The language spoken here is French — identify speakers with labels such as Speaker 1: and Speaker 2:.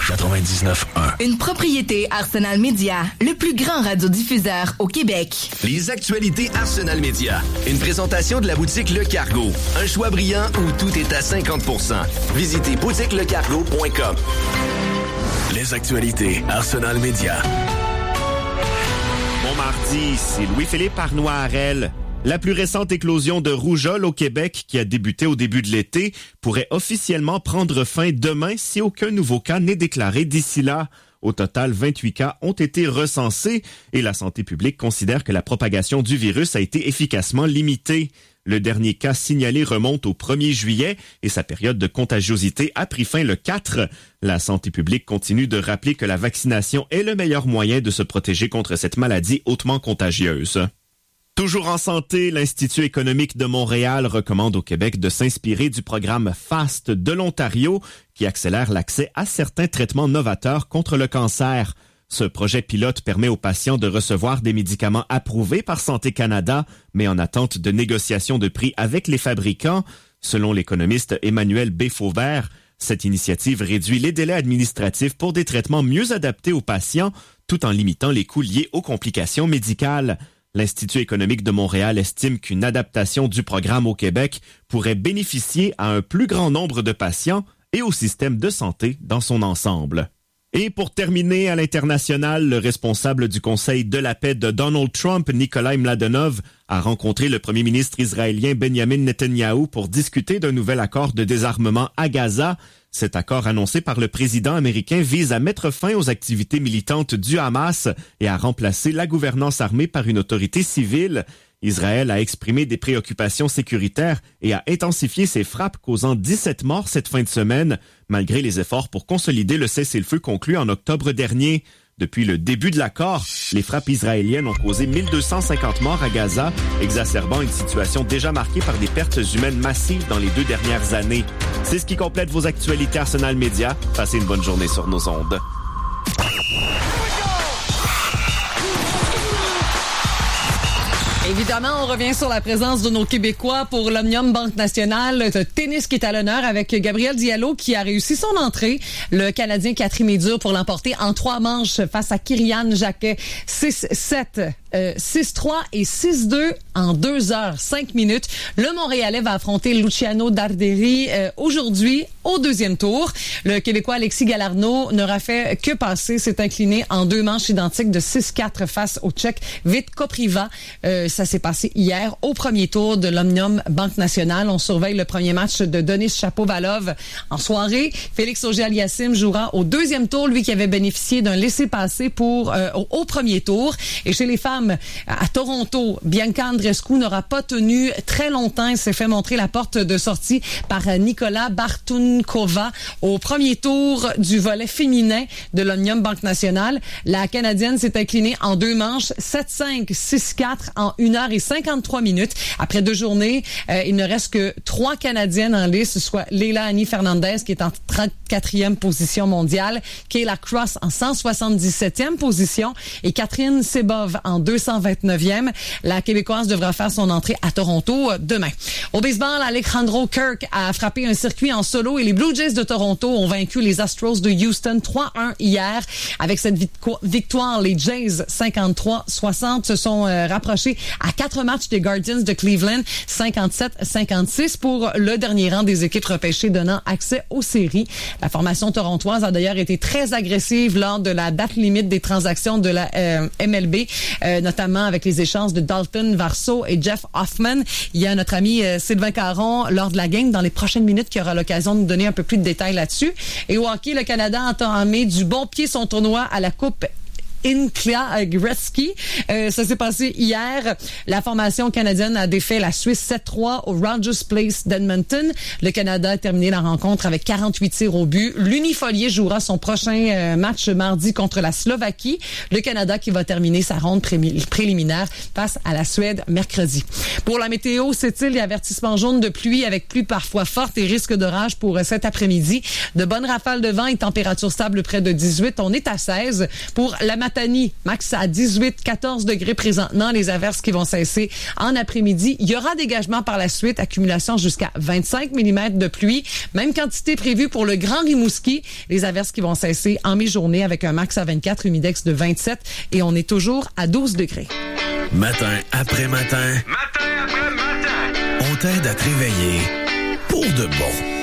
Speaker 1: 99.1.
Speaker 2: Une propriété Arsenal Média, le plus grand radiodiffuseur au Québec.
Speaker 3: Les actualités Arsenal Média. Une présentation de la boutique Le Cargo. Un choix brillant où tout est à 50%. Visitez boutiquelecargo.com.
Speaker 1: Les actualités Arsenal Média.
Speaker 4: Bon mardi, c'est Louis-Philippe Arnois-Harel. La plus récente éclosion de rougeole au Québec, qui a débuté au début de l'été, pourrait officiellement prendre fin demain si aucun nouveau cas n'est déclaré d'ici là. Au total, 28 cas ont été recensés et la santé publique considère que la propagation du virus a été efficacement limitée. Le dernier cas signalé remonte au 1er juillet et sa période de contagiosité a pris fin le 4. La santé publique continue de rappeler que la vaccination est le meilleur moyen de se protéger contre cette maladie hautement contagieuse. Toujours en santé, l'Institut économique de Montréal recommande au Québec de s'inspirer du programme FAST de l'Ontario qui accélère l'accès à certains traitements novateurs contre le cancer. Ce projet pilote permet aux patients de recevoir des médicaments approuvés par Santé Canada, mais en attente de négociations de prix avec les fabricants. Selon l'économiste Emmanuel B. Fauvert, cette initiative réduit les délais administratifs pour des traitements mieux adaptés aux patients, tout en limitant les coûts liés aux complications médicales. L'Institut économique de Montréal estime qu'une adaptation du programme au Québec pourrait bénéficier à un plus grand nombre de patients et au système de santé dans son ensemble. Et pour terminer, à l'international, le responsable du Conseil de la paix de Donald Trump, Nikolai Mladenov, a rencontré le premier ministre israélien Benjamin Netanyahou pour discuter d'un nouvel accord de désarmement à Gaza. Cet accord annoncé par le président américain vise à mettre fin aux activités militantes du Hamas et à remplacer la gouvernance armée par une autorité civile. Israël a exprimé des préoccupations sécuritaires et a intensifié ses frappes causant 17 morts cette fin de semaine, malgré les efforts pour consolider le cessez-le-feu conclu en octobre dernier. Depuis le début de l'accord, les frappes israéliennes ont causé 1250 morts à Gaza, exacerbant une situation déjà marquée par des pertes humaines massives dans les 2 dernières années. C'est ce qui complète vos actualités Arsenal Média. Passez une bonne journée sur nos ondes.
Speaker 5: Évidemment, on revient sur la présence de nos Québécois pour l'Omnium Banque Nationale. Le tennis qui est à l'honneur avec Gabriel Diallo qui a réussi son entrée. Le Canadien Catherine Médur pour l'emporter en 3 manches face à Kyrian Jacquet. 6-7, 6-3 et 6-2 en 2 heures 5 minutes. Le Montréalais va affronter Luciano Darderi aujourd'hui au 2e tour. Le Québécois Alexis Galarneau n'aura fait que passer, s'est incliné en 2 manches identiques de 6-4 face au Tchèque Vít Kopriva. Ça s'est passé hier au premier tour de l'Omnium Banque Nationale. On surveille le premier match de Denis Shapovalov en soirée. Félix Auger-Aliassime jouera au 2e tour, lui qui avait bénéficié d'un laissez-passer pour au premier tour. Et chez les femmes, à Toronto, Bianca Andreescu n'aura pas tenu très longtemps. Elle s'est fait montrer la porte de sortie par Nicola Bartunkova au premier tour du volet féminin de l'Omnium Banque Nationale. La Canadienne s'est inclinée en 2 manches, 7-5, 6-4 en 1h53 minutes. Après 2 journées, il ne reste que 3 Canadiennes en lice, soit Leila Annie Fernandez qui est en 34e position mondiale, Kayla Cross en 177e position et Catherine Sebov en 229e. La Québécoise devra faire son entrée à Toronto demain. Au baseball, Alejandro Kirk a frappé un circuit en solo et les Blue Jays de Toronto ont vaincu les Astros de Houston 3-1 hier. Avec cette victoire, les Jays 53-60 se sont rapprochés à 4 matchs des Guardians de Cleveland, 57-56 pour le dernier rang des équipes repêchées donnant accès aux séries. La formation torontoise a d'ailleurs été très agressive lors de la date limite des transactions de la MLB, notamment avec les échanges de Dalton Varsho et Jeff Hoffman. Il y a notre ami Sylvain Caron lors de la game dans les prochaines minutes qui aura l'occasion de nous donner un peu plus de détails là-dessus. Et au hockey, le Canada a entamé du bon pied son tournoi à la Coupe Inkla Gretzky. Ça s'est passé hier. La formation canadienne a défait la Suisse 7-3 au Rogers Place d'Edmonton. Le Canada a terminé la rencontre avec 48 tirs au but. L'Unifolier jouera son prochain match mardi contre la Slovaquie. Le Canada qui va terminer sa ronde préliminaire face à la Suède mercredi. Pour la météo, c'est-il avertissement jaune de pluie avec pluie parfois forte et risque d'orage pour cet après-midi. De bonnes rafales de vent et température stable près de 18. On est à 16. Pour la matinée, Matani, max à 18-14 degrés présentement. Les averses qui vont cesser en après-midi. Il y aura dégagement par la suite, accumulation jusqu'à 25 mm de pluie. Même quantité prévue pour le Grand Rimouski. Les averses qui vont cesser en mi-journée avec un max à 24, humidex de 27 et on est toujours à 12 degrés.
Speaker 1: Matin après matin.
Speaker 6: Matin après matin.
Speaker 1: On t'aide à te réveiller pour de bon.